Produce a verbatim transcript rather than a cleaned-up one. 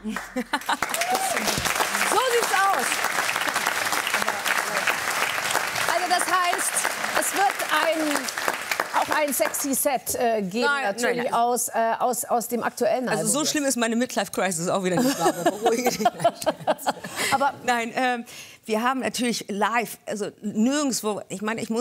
So sieht's aus. Also das heißt, es wird ein, auch ein sexy Set äh, geben, Nein, natürlich nein, nein. Aus, äh, aus, aus dem aktuellen Album. Also so schlimm ist meine Midlife-Crisis auch wieder nicht. Aber beruhige dich. Aber Nein, ähm, wir haben natürlich live, also nirgendwo, ich meine, ich muss